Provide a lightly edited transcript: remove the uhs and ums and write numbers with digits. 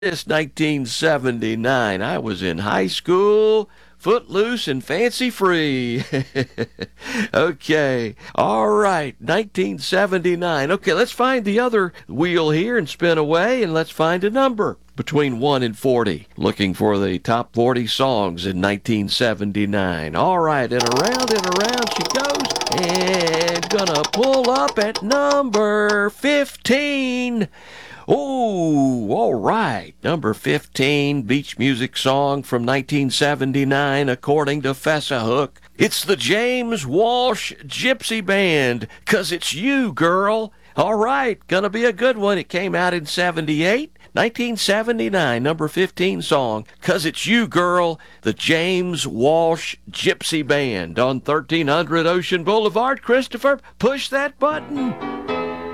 It's 1979. I was in high school, footloose and fancy free. Okay. All right. 1979. Okay, let's find the other wheel here and spin away, and let's find a number between 1 and 40. Looking for the top 40 songs in 1979. All right. And around she goes. And gonna pull up at number 15. Oh, all right. Number 15, beach music song from 1979, according to Fessa Hook. It's the James Walsh Gypsy Band, 'Cause It's You, Girl. All right, gonna be a good one. It came out in 78. 1979, number 15 song, 'Cause It's You, Girl, the James Walsh Gypsy Band on 1300 Ocean Boulevard. Christopher, push that button.